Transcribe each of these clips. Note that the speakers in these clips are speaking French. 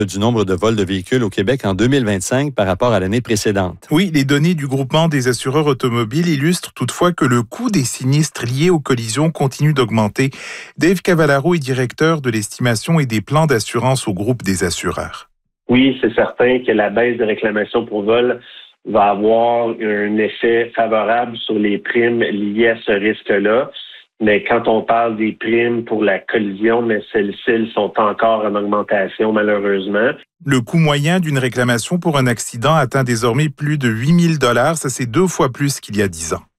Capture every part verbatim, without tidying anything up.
du nombre de vols de véhicules au Québec en deux mille vingt-cinq par rapport à l'année précédente. Oui, les données du groupement des assureurs automobiles illustrent toutefois que le coût des sinistres liés aux collisions continue d'augmenter. Dave Cavallaro est directeur de l'estimation et des plans d'assurance au groupe des assureurs. Oui, c'est certain que la baisse des réclamations pour vol va avoir un effet favorable sur les primes liées à ce risque-là. Mais quand on parle des primes pour la collision, mais celles-ci sont encore en augmentation, malheureusement. Le coût moyen d'une réclamation pour un accident atteint désormais plus de huit mille dollars. Ça, c'est deux fois plus qu'il y a dix ans.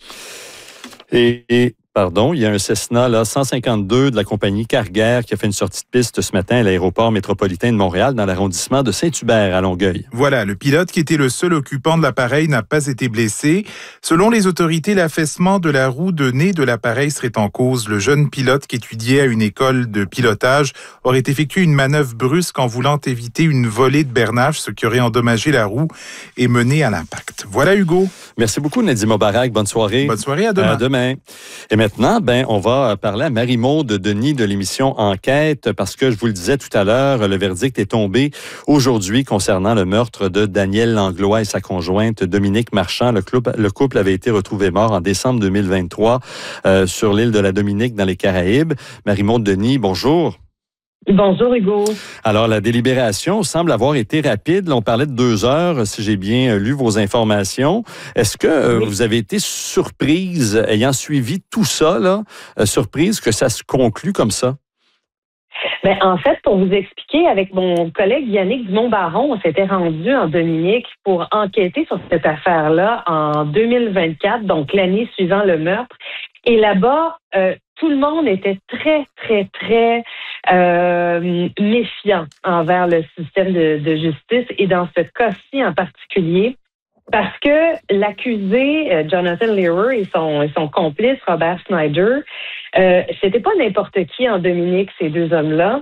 Et, et pardon, il y a un Cessna là, cent cinquante-deux de la compagnie Carguair qui a fait une sortie de piste ce matin à l'aéroport métropolitain de Montréal dans l'arrondissement de Saint-Hubert à Longueuil. Voilà, le pilote qui était le seul occupant de l'appareil n'a pas été blessé. Selon les autorités, l'affaissement de la roue de nez de l'appareil serait en cause. Le jeune pilote qui étudiait à une école de pilotage aurait effectué une manœuvre brusque en voulant éviter une volée de bernage, ce qui aurait endommagé la roue et mené à l'impact. Voilà, Hugo. Merci beaucoup, Nadim Obarak. Bonne soirée. Bonne soirée, à demain. À demain. Et maintenant, ben, on va parler à Marie-Maude Denis de l'émission Enquête parce que je vous le disais tout à l'heure, le verdict est tombé aujourd'hui concernant le meurtre de Daniel Langlois et sa conjointe Dominique Marchand. Le couple, le couple avait été retrouvé mort en décembre deux mille vingt-trois euh, sur l'île de la Dominique dans les Caraïbes. Marie-Maude Denis, bonjour. Bonjour, Hugo. Alors, la délibération semble avoir été rapide. Là, on parlait de deux heures, si j'ai bien lu vos informations. Est-ce que euh, oui. vous avez été surprise, ayant suivi tout ça, là, euh, surprise que ça se conclue comme ça? Bien, en fait, pour vous expliquer, avec mon collègue Yannick Dumont-Baron, on s'était rendu en Dominique pour enquêter sur cette affaire-là en deux mille vingt-quatre, donc l'année suivant le meurtre. Et là-bas, euh, tout le monde était très, très, très euh, méfiant envers le système de, de justice et dans ce cas-ci en particulier, parce que l'accusé, euh, Jonathan Lehrer et son, et son complice, Robert Snyder, euh, c'était pas n'importe qui en Dominique, ces deux hommes-là.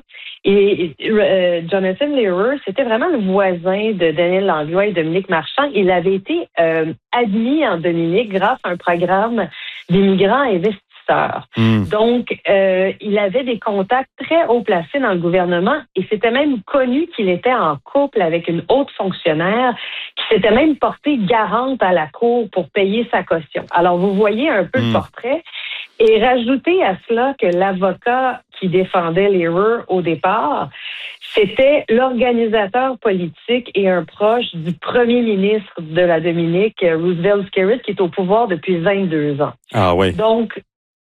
Et euh, Jonathan Lehrer, c'était vraiment le voisin de Daniel Langlois et Dominique Marchand. Il avait été euh, admis en Dominique grâce à un programme d'immigrants investisseurs. Mmh. Donc, euh, il avait des contacts très haut placés dans le gouvernement et c'était même connu qu'il était en couple avec une haute fonctionnaire qui s'était même portée garante à la cour pour payer sa caution. Alors, vous voyez un peu mmh. le portrait. Et rajoutez à cela que l'avocat qui défendait Lehrer au départ, c'était l'organisateur politique et un proche du premier ministre de la Dominique, Roosevelt Skerrit, qui est au pouvoir depuis vingt-deux ans. Ah oui. Donc,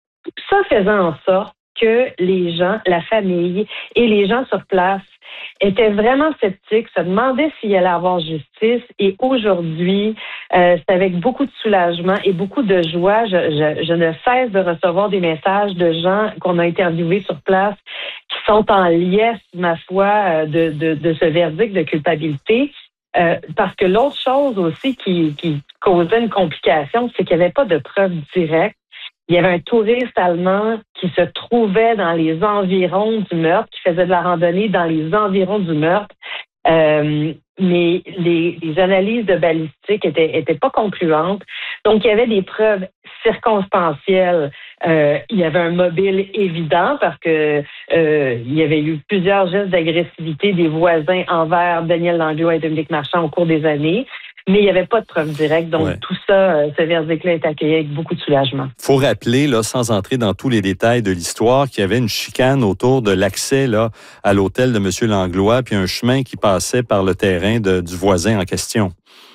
ça faisait en sorte que les gens, la famille et les gens sur place étaient vraiment sceptiques, se demandaient s'il allait avoir justice. Et aujourd'hui, euh, c'est avec beaucoup de soulagement et beaucoup de joie. Je, je, je ne cesse de recevoir des messages de gens qu'on a interviewés sur place qui sont en liesse, ma foi, de, de, de ce verdict de culpabilité. Euh, parce que l'autre chose aussi qui, qui causait une complication, c'est qu'il n'y avait pas de preuves directes. Il y avait un touriste allemand qui se trouvait dans les environs du meurtre, qui faisait de la randonnée dans les environs du meurtre. Euh, mais les, les analyses de balistique étaient, étaient pas concluantes. Donc, il y avait des preuves circonstancielles. Euh, il y avait un mobile évident parce que euh, il y avait eu plusieurs gestes d'agressivité des voisins envers Daniel Langlois et Dominique Marchand au cours des années. Mais il n'y avait pas de preuve directe. Donc, ouais. tout ça, ce verdict-là est accueilli avec beaucoup de soulagement. Il faut rappeler, là, sans entrer dans tous les détails de l'histoire, qu'il y avait une chicane autour de l'accès là, à l'hôtel de M. Langlois, puis un chemin qui passait par le terrain de, du voisin en question.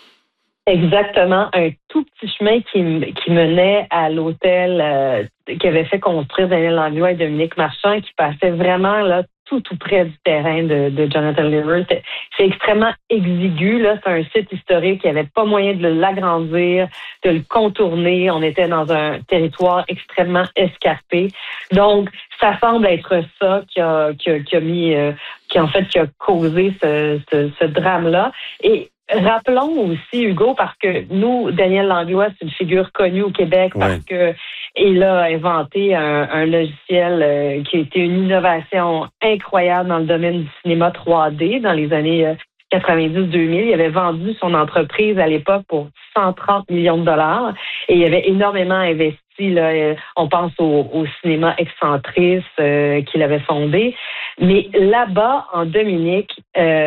Exactement. Un tout petit chemin qui, qui menait à l'hôtel euh, qu'avait fait construire Daniel Langlois et Dominique Marchand, qui passait vraiment là tout tout près du terrain de, de Jonathan Lehrer. C'est, c'est extrêmement exigu. Là. C'est un site historique. Il n'y avait pas moyen de l'agrandir, de le contourner. On était dans un territoire extrêmement escarpé. Donc, ça semble être ça qui a, qui a, qui a mis, euh, qui en fait qui a causé ce, ce, ce drame-là. Et rappelons aussi, Hugo, parce que nous, Daniel Langlois, c'est une figure connue au Québec parce ouais. que il a inventé un, un logiciel euh, qui a été une innovation incroyable dans le domaine du cinéma trois D dans les années euh, quatre-vingt-dix deux mille. Il avait vendu son entreprise à l'époque pour cent trente millions de dollars et il avait énormément investi aussi. Là, on pense au, au cinéma Excentrice euh, qu'il avait fondé. Mais là-bas, en Dominique, euh,